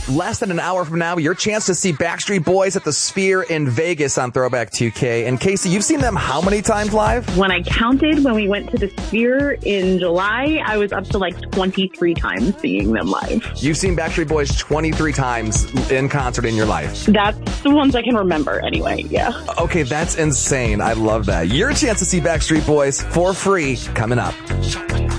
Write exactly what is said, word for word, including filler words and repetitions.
less than an hour from now, your chance to see Backstreet Boys at the Sphere in Vegas on Throwback two K. And Casey, you've seen them how many times live? When I counted, when we went to the Sphere in July, I was up to like twenty-three times seeing them live. You've seen Backstreet Boys twenty-three times in concert in your life. That's the ones I can remember anyway, yeah. Okay, that's insane. I love that. Your chance to see Backstreet Boys for free coming up.